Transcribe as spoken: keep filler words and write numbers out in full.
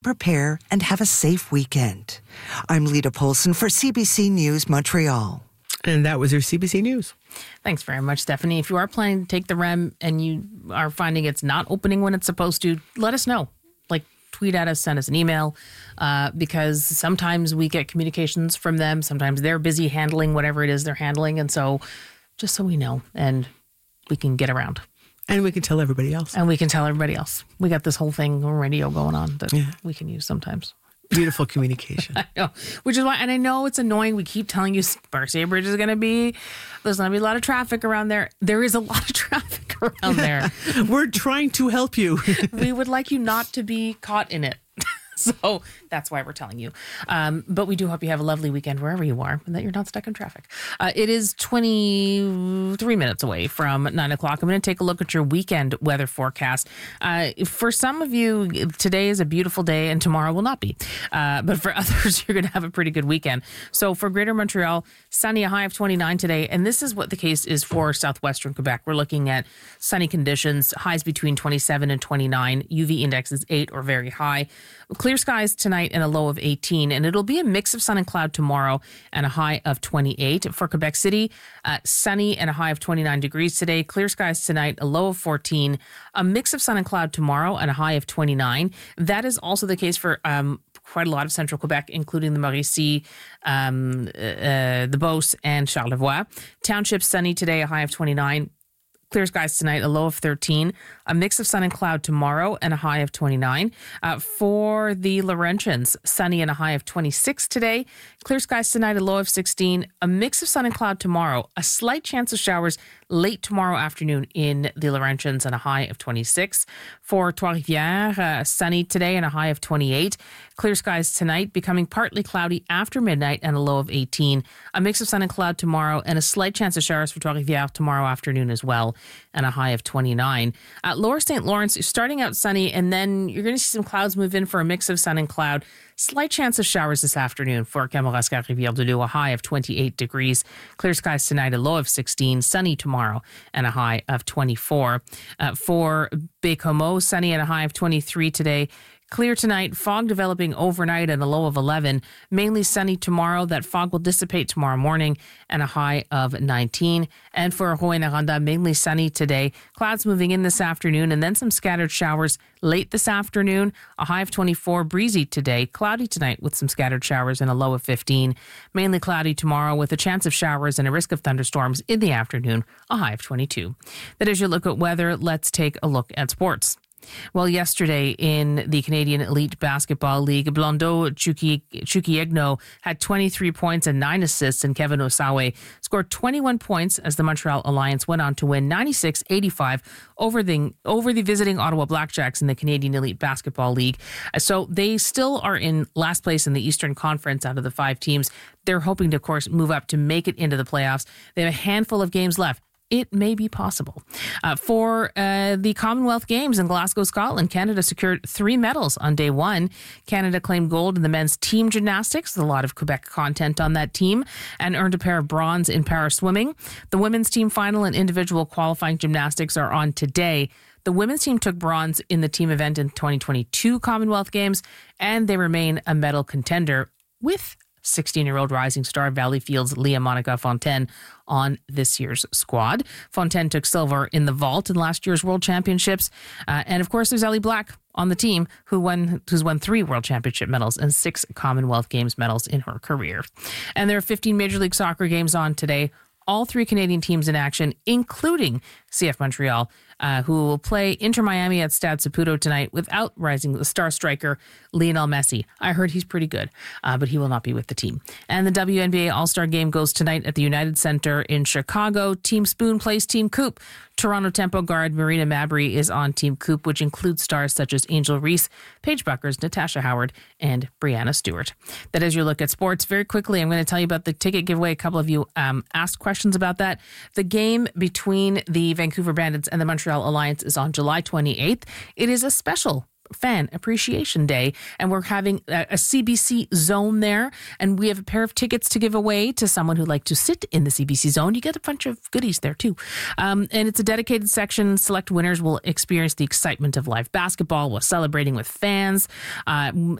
prepare, and have a safe weekend. I'm Lita Polson for C B C News Montreal. And that was your C B C News. Thanks very much, Stephanie. If you are planning to take the R E M and you are finding it's not opening when it's supposed to, let us know. Like, tweet at us, send us an email, uh, because sometimes we get communications from them. Sometimes they're busy handling whatever it is they're handling. And so just so we know and we can get around. And we can tell everybody else. And we can tell everybody else. We got this whole thing on radio going on that yeah. we can use sometimes. Beautiful communication. I know. Which is why, and I know it's annoying. We keep telling you Sparks Bridge is going to be, there's going to be a lot of traffic around there. There is a lot of traffic around there. We're trying to help you. We would like you not to be caught in it. So that's why we're telling you. Um, but we do hope you have a lovely weekend wherever you are and that you're not stuck in traffic. Uh, it is twenty-three minutes away from nine o'clock. I'm going to take a look at your weekend weather forecast. Uh, for some of you, today is a beautiful day and tomorrow will not be. Uh, but for others, you're going to have a pretty good weekend. So for Greater Montreal, sunny, a high of twenty-nine today. And this is what the case is for southwestern Quebec. We're looking at sunny conditions, highs between twenty-seven and twenty-nine. U V index is eight or very high. Clear skies tonight and a low of eighteen, and it'll be a mix of sun and cloud tomorrow and a high of twenty-eight. For Quebec City, uh, sunny and a high of twenty-nine degrees today. Clear skies tonight, a low of fourteen. A mix of sun and cloud tomorrow and a high of twenty-nine. That is also the case for um, quite a lot of central Quebec, including the Mauricie, um, uh, the Beauce, and Charlevoix. Township sunny today, a high of twenty-nine. Clear skies tonight, a low of thirteen. A mix of sun and cloud tomorrow and a high of twenty-nine. Uh, for the Laurentians, sunny and a high of twenty-six today. Clear skies tonight, a low of sixteen. A mix of sun and cloud tomorrow. A slight chance of showers late tomorrow afternoon in the Laurentians and a high of twenty-six. For Trois-Rivières, uh, sunny today and a high of twenty-eight. Clear skies tonight, becoming partly cloudy after midnight and a low of eighteen. A mix of sun and cloud tomorrow and a slight chance of showers for Trois-Rivières tomorrow afternoon as well and a high of twenty-nine. At Lower Saint Lawrence, starting out sunny and then you're going to see some clouds move in for a mix of sun and cloud. Slight chance of showers this afternoon for Kamouraska, Rivière-du-Loup, a high of twenty-eight degrees. Clear skies tonight, a low of sixteen. Sunny tomorrow and a high of twenty-four. Uh, for Baie-Comeau, sunny and a high of twenty-three today. Clear tonight, fog developing overnight and a low of eleven. Mainly sunny tomorrow. That fog will dissipate tomorrow morning and a high of nineteen. And for Rouyn-Noranda, mainly sunny today. Clouds moving in this afternoon and then some scattered showers late this afternoon. A high of twenty-four. Breezy today. Cloudy tonight with some scattered showers and a low of fifteen. Mainly cloudy tomorrow with a chance of showers and a risk of thunderstorms in the afternoon. A high of twenty-two. That is your look at weather. Let's take a look at sports. Well, yesterday in the Canadian Elite Basketball League, Blondeau Chukwuegno had twenty-three points and nine assists, and Kevin Osawe scored twenty-one points as the Montreal Alliance went on to win ninety-six eighty-five over the over the visiting Ottawa Blackjacks in the Canadian Elite Basketball League. So they still are in last place in the Eastern Conference out of the five teams. They're hoping to, of course, move up to make it into the playoffs. They have a handful of games left. It may be possible. Uh, for uh, the Commonwealth Games in Glasgow, Scotland, Canada secured three medals on day one. Canada claimed gold in the men's team gymnastics, with a lot of Quebec content on that team, and earned a pair of bronze in para swimming. The women's team final and individual qualifying gymnastics are on today. The women's team took bronze in the team event in twenty twenty-two Commonwealth Games, and they remain a medal contender with sixteen-year-old rising star Valleyfield's Leah Monica Fontaine on this year's squad. Fontaine took silver in the vault in last year's World Championships. Uh, and, of course, there's Ellie Black on the team who won who's won three World Championship medals and six Commonwealth Games medals in her career. And there are fifteen Major League Soccer games on today. All three Canadian teams in action, including C F Montreal, uh, who will play Inter Miami at Stade Saputo tonight without rising the star striker Lionel Messi. I heard he's pretty good, uh, but he will not be with the team. And the W N B A All-Star Game goes tonight at the United Center in Chicago. Team Spoon plays Team Coop. Toronto Tempo guard Marina Mabry is on Team Coop, which includes stars such as Angel Reese, Paige Buckers, Natasha Howard, and Brianna Stewart. That is your look at sports. Very quickly, I'm going to tell you about the ticket giveaway. A couple of you um, asked questions about that. The game between the Vancouver Bandits and the Montreal Alliance is on July twenty-eighth. It is a special Fan Appreciation Day, and we're having a, a C B C zone there, and we have a pair of tickets to give away to someone who'd like to sit in the C B C zone. You get a bunch of goodies there too, um, and it's a dedicated section. Select winners will experience the excitement of live basketball while celebrating with fans. Uh,